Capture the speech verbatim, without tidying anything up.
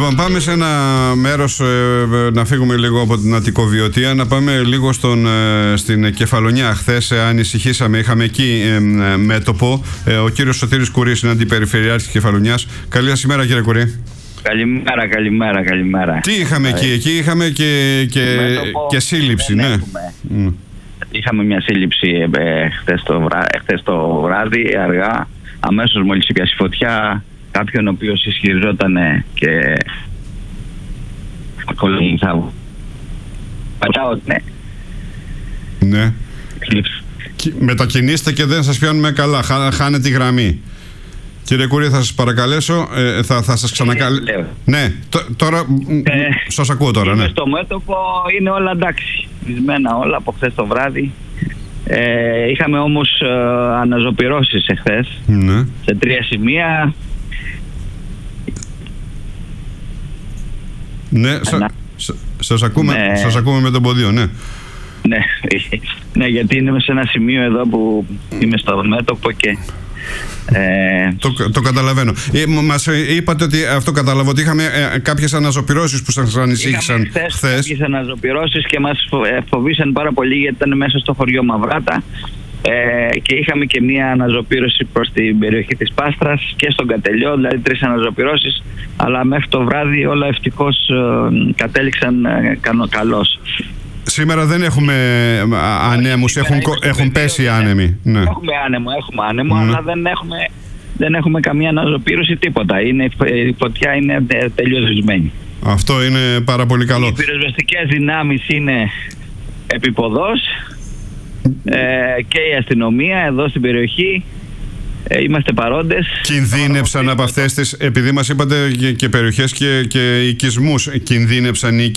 Λοιπόν, πάμε σε ένα μέρος, ε, να φύγουμε λίγο από την Αττικοβιωτία, να πάμε λίγο στον, ε, στην Κεφαλονιά. Χθες ε, ανησυχήσαμε, είχαμε εκεί ε, ε, μέτωπο. Ε, ο κύριος Σωτήρης Κουρής είναι αντιπεριφερειάρχης της Κεφαλονιάς. Καλή σας ημέρα, κύριε Κουρή. Καλημέρα, καλημέρα, καλημέρα. Τι είχαμε ε, εκεί, εκεί είχαμε και, και, μέτωπο, και σύλληψη, ναι. Mm. Είχαμε μια σύλληψη ε, χθες, το βρά, χθες το βράδυ, αργά, αμέσως μόλις πιάσει φωτιά, κάποιον ο οποίος ισχυριζόταν και ακολουθά. Πατάω, ναι. Ναι. Μετακινήστε και δεν σας πιάνουμε καλά, Χά, χάνετε τη γραμμή. Κύριε Κουρή, θα σας παρακαλέσω, ε, θα, θα σας ξανακαλέσω. Ε, ναι, τ, τώρα, ε, σας ακούω τώρα, ναι. Στο μέτωπο είναι όλα εντάξει, κλεισμένα όλα από χθες το βράδυ. Ε, είχαμε όμως ε, αναζωπυρώσεις εχθές, ναι, σε τρία σημεία. Ναι, σα, σα, σας, ακούμε, ναι. σας ακούμε με τον ποδίο, ναι. Ναι, ναι, γιατί είναι σε ένα σημείο εδώ που είμαι στο μέτωπο και... Ε... Το, το καταλαβαίνω. Ε, μας είπατε ότι αυτό κατάλαβα, ότι είχαμε ε, κάποιες αναζωπυρώσεις που σας ανησύχησαν χθες. Είχαμε κάποιες αναζωπυρώσεις και μας φοβήσαν πάρα πολύ, γιατί ήταν μέσα στο χωριό Μαυράτα, ε, και είχαμε και μία αναζωπήρωση προς την περιοχή της Πάστρας και στον Κατελιό, δηλαδή τρεις αναζωπυρώσεις, αλλά μέχρι το βράδυ όλα ευτυχώς ε, κατέληξαν ε, καλώς. Σήμερα δεν έχουμε ανέμους, έχουν, έχουν πέσει οι άνεμοι. Ναι. Έχουμε άνεμο, έχουμε άνεμο, ναι, αλλά δεν έχουμε, δεν έχουμε καμία αναζωπήρωση, τίποτα. Είναι, η φωτιά είναι τελείως σβησμένη. Αυτό είναι πάρα πολύ καλό. Οι πυροσβεστικές δυνάμεις είναι επιποδός, ε, και η αστυνομία εδώ στην περιοχή. Ε, είμαστε παρόντες. Κινδύνεψαν από αυτές τις, επειδή μας είπατε και, και περιοχές και, και οικισμούς, κινδύνεψαν οι